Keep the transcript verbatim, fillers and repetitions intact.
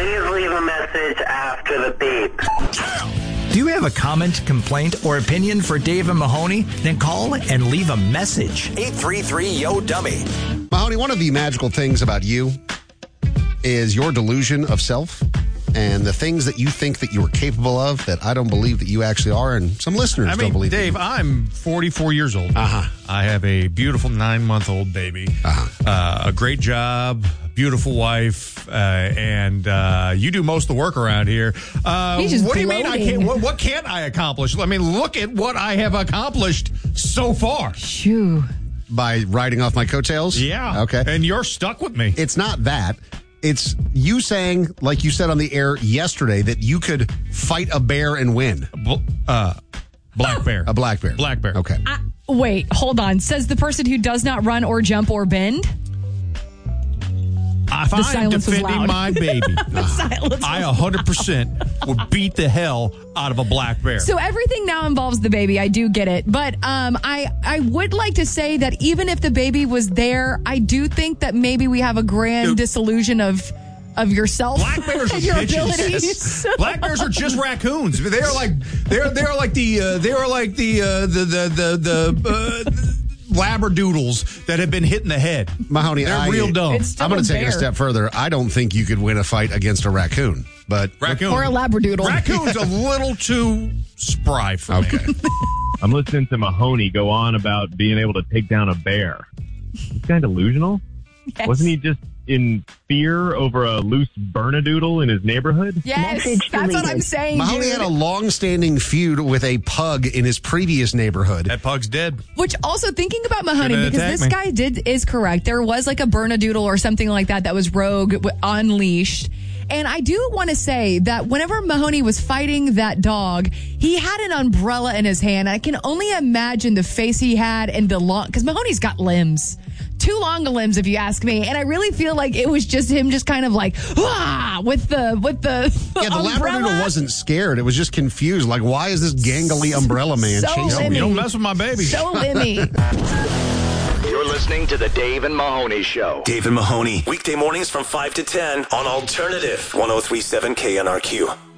Please leave a message after the beep. Do you have a comment, complaint, or opinion for Dave and Mahoney? Then call and leave a message. eight three three, Y O, dummy. Mahoney, one of the magical things about you is your delusion of self and the things that you think that you are capable of that I don't believe that you actually are, and some listeners I mean, don't believe Dave, that you. I'm forty-four years old. Uh-huh. I have a beautiful nine-month-old baby, Uh-huh. uh, a great job, beautiful wife, uh, and uh, you do most of the work around here. Uh, He's just what do you mean I gloating. can't? What, what can't I accomplish? I mean, look at what I have accomplished so far. Shoo. By riding off my coattails? Yeah. Okay. And you're stuck with me. It's not that. It's you saying, like you said on the air yesterday, that you could fight a bear and win. Bl- uh, black bear. A black bear. Black bear. Okay. I, wait, hold on. Says the person who does not run or jump or bend. If The I'm silence was defending loud. my baby, The silence I was one hundred percent would beat the hell out of a black bear. So everything now involves the baby. I do get it. But um, I, I would like to say that even if the baby was there, I do think that maybe we have a grand Dude. disillusion of of yourself Black bears are and your bitches. abilities. Black bears are just raccoons. They are like they're they're like the uh, they are like the uh, the the the, the uh, labradoodles that have been hit in the head. Mahoney, They're I, real dumb. It's still I'm going a to take it a bear. step further. I don't think you could win a fight against a raccoon. But Raccoon Or a labradoodle. Raccoon's a little too spry for me. okay. I'm listening to Mahoney go on about being able to take down a bear. He's kind of delusional. Yes. Wasn't he just in fear over a loose Bernedoodle in his neighborhood? Yes, Message that's what deleted. I'm saying, Mahoney dude. had a long-standing feud with a pug in his previous neighborhood. That pug's dead. Which also thinking about Mahoney, Gonna because attack this me. guy did is correct. There was like a Bernedoodle or something like that that was rogue, w- unleashed. And I do want to say that whenever Mahoney was fighting that dog, he had an umbrella in his hand. I can only imagine the face he had and the long, because Mahoney's got limbs. Too long of limbs, if you ask me. And I really feel like it was just him just kind of like, ah, with the, with the Yeah, the umbrella. Labradoodle wasn't scared. It was just confused. Like, why is this gangly umbrella man So chasing limmy. me? You don't mess with my baby. So limmy. You're listening to the Dave and Mahoney Show. Dave and Mahoney, weekday mornings from five to ten on Alternative one oh three point seven K N R Q.